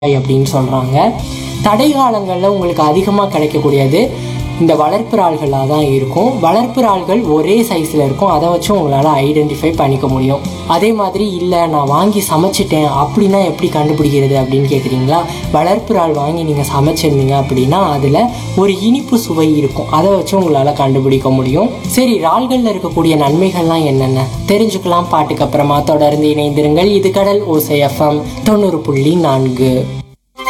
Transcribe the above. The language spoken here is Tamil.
அப்படின்னு சொல்கிறாங்க. தடை காலங்களில் உங்களுக்கு அதிகமாக கிடைக்கக்கூடியது இந்த வளர்ப்பு இறால்களாக தான் இருக்கும். வளர்ப்பு இறால்கள் ஒரே சைஸில் இருக்கும். அதை வச்சு உங்களால் ஐடென்டிஃபை பண்ணிக்க முடியும். அதே மாதிரி இல்லை நான் வாங்கி சமைச்சிட்டேன் அப்படின்னா எப்படி கண்டுபிடிக்கிறது அப்படின்னு கேட்குறீங்களா? வளர்ப்பு இறால் வாங்கி நீங்கள் சமைச்சிருந்தீங்க அப்படின்னா அதில் ஒரு இனிப்பு சுவை இருக்கும். அதை வச்சு உங்களால் கண்டுபிடிக்க முடியும். சரி, இறால்களில் இருக்கக்கூடிய நன்மைகள்லாம் என்னென்ன தெரிஞ்சுக்கலாம். பாட்டுக்கு அப்புறமா தொடர்ந்து இணைந்திருங்கள். இது கடல் ஓசை FM 90.4.